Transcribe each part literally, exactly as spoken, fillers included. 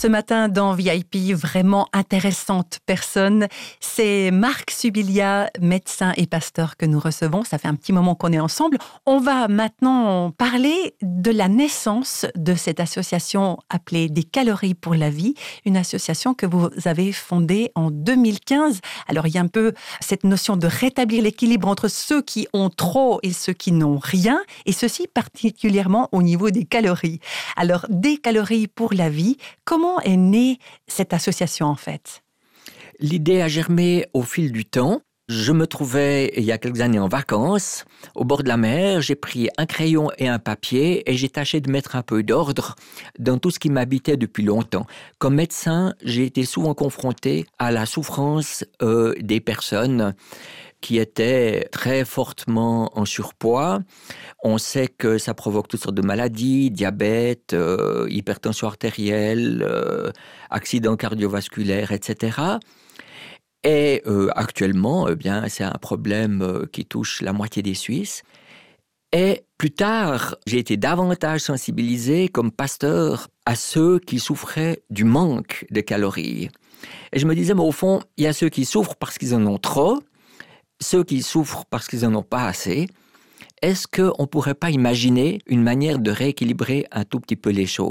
ce matin dans V I P, vraiment intéressante personne. C'est Marc Subilia, médecin et pasteur que nous recevons. Ça fait un petit moment qu'on est ensemble. On va maintenant parler de la naissance de cette association appelée Des Calories pour la Vie, une association que vous avez fondée en deux mille quinze. Alors il y a un peu cette notion de rétablir l'équilibre entre ceux qui ont trop et ceux qui n'ont rien, et ceci particulièrement au niveau des calories. Alors, Des Calories pour la Vie, comment est née cette association en fait ? L'idée a germé au fil du temps. Je me trouvais il y a quelques années en vacances, au bord de la mer. J'ai pris un crayon et un papier et j'ai tâché de mettre un peu d'ordre dans tout ce qui m'habitait depuis longtemps. Comme médecin, j'ai été souvent confronté à la souffrance euh, des personnes qui étaient très fortement en surpoids. On sait que ça provoque toutes sortes de maladies, diabète, euh, hypertension artérielle, euh, accidents cardiovasculaires, et cetera. Et euh, actuellement, eh bien, c'est un problème euh, qui touche la moitié des Suisses. Et plus tard, j'ai été davantage sensibilisé comme pasteur à ceux qui souffraient du manque de calories. Et je me disais, mais au fond, il y a ceux qui souffrent parce qu'ils en ont trop, ceux qui souffrent parce qu'ils n'en ont pas assez. Est-ce qu'on ne pourrait pas imaginer une manière de rééquilibrer un tout petit peu les choses ?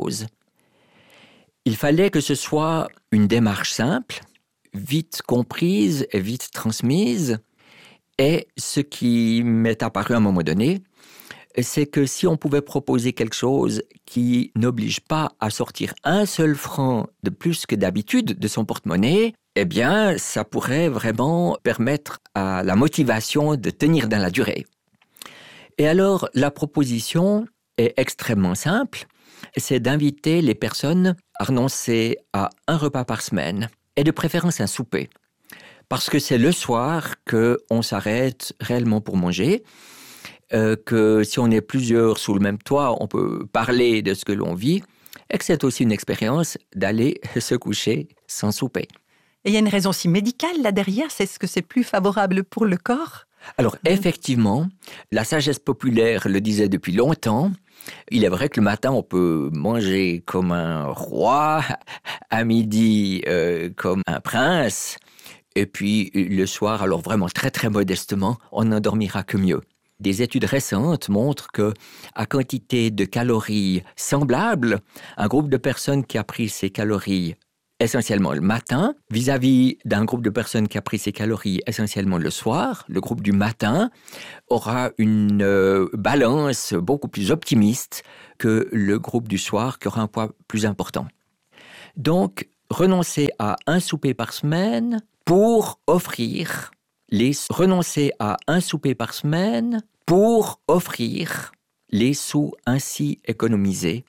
Il fallait que ce soit une démarche simple, vite comprise et vite transmise. Et ce qui m'est apparu à un moment donné, c'est que si on pouvait proposer quelque chose qui n'oblige pas à sortir un seul franc de plus que d'habitude de son porte-monnaie, eh bien, ça pourrait vraiment permettre à la motivation de tenir dans la durée. Et alors, la proposition est extrêmement simple, c'est d'inviter les personnes à renoncer à un repas par semaine, et de préférence un souper. Parce que c'est le soir qu'on s'arrête réellement pour manger, euh, que si on est plusieurs sous le même toit, on peut parler de ce que l'on vit, et que c'est aussi une expérience d'aller se coucher sans souper. Et il y a une raison aussi médicale là derrière, c'est ce que c'est plus favorable pour le corps ? Alors effectivement, la sagesse populaire le disait depuis longtemps. Il est vrai que le matin, on peut manger comme un roi, à midi euh, comme un prince, et puis le soir, alors vraiment très très modestement, on n'en dormira que mieux. Des études récentes montrent que, à quantité de calories semblables, un groupe de personnes qui a pris ces calories essentiellement le matin, vis-à-vis d'un groupe de personnes qui a pris ces calories essentiellement le soir, le groupe du matin aura une euh, balance beaucoup plus optimiste que le groupe du soir qui aura un poids plus important. Donc, renoncer à un souper par semaine pour offrir les renoncer à un souper par semaine pour offrir les sous ainsi économisés